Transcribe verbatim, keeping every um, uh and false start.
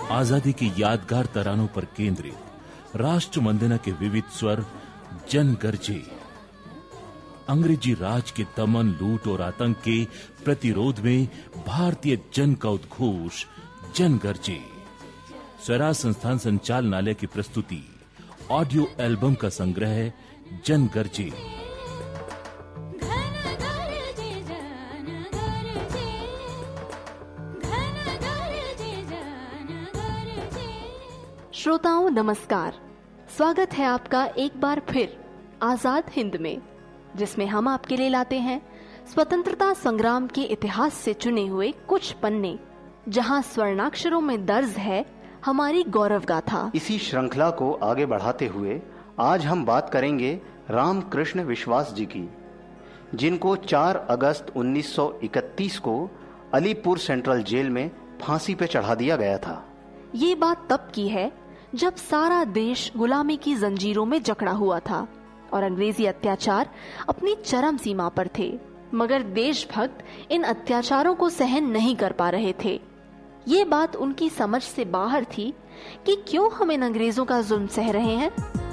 आजादी की यादगार तरानों पर केंद्रित राष्ट्र वंदना के विविध स्वर जन गरजे। अंग्रेजी राज के दमन, लूट और आतंक के प्रतिरोध में भारतीय जन का उद्घोष जन गरजे। स्वराज संस्थान संचालनालय की प्रस्तुति ऑडियो एल्बम का संग्रह जन गरजे। श्रोताओं नमस्कार, स्वागत है आपका एक बार फिर आजाद हिंद में, जिसमें हम आपके लिए लाते हैं स्वतंत्रता संग्राम के इतिहास से चुने हुए कुछ पन्ने, जहां स्वर्णाक्षरों में दर्ज है हमारी गौरव गाथा। इसी श्रृंखला को आगे बढ़ाते हुए आज हम बात करेंगे रामकृष्ण विश्वास जी की, जिनको चार अगस्त उन्नीस सौ इकतीस को अलीपुर सेंट्रल जेल में फांसी पे चढ़ा दिया गया था। ये बात तब की है जब सारा देश गुलामी की जंजीरों में जकड़ा हुआ था और अंग्रेजी अत्याचार अपनी चरम सीमा पर थे, मगर देशभक्त इन अत्याचारों को सहन नहीं कर पा रहे थे। ये बात उनकी समझ से बाहर थी कि क्यों हम इन अंग्रेजों का जुल्म सह रहे हैं।